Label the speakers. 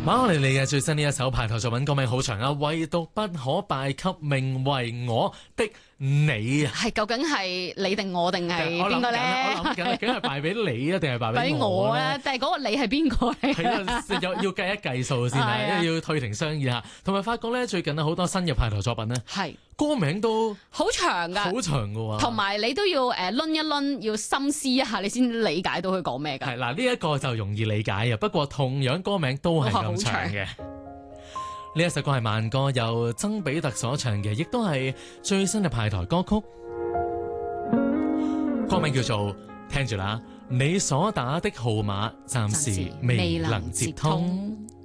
Speaker 1: 馬可尼利嘅最新呢一首排頭作品歌名好長啊，唯獨不可敗給名為我的你啊！
Speaker 2: 係究竟係你定我定係邊個咧？
Speaker 1: 我諗緊，梗係敗俾你啊，定係敗俾
Speaker 2: 俾
Speaker 1: 我咧？
Speaker 2: 我咧？但係嗰個你係邊個咧？
Speaker 1: 係啊，要計一計數先啊，因為要退庭商議下。同埋發覺咧，最近好多新嘅排頭作品咧，
Speaker 2: 係
Speaker 1: 歌名都
Speaker 2: 好長㗎，
Speaker 1: 好長㗎喎。
Speaker 2: 同埋你都要攆一攆，要深思一下，你先理解到佢講咩㗎。
Speaker 1: 係嗱，呢一個就容易理解啊。不過同樣歌名都係咁長嘅。呢一首歌係慢歌，由曾比特所唱嘅，亦都係最新嘅排台歌曲。歌名叫做聽住啦，你所打的號碼暫時未能接通。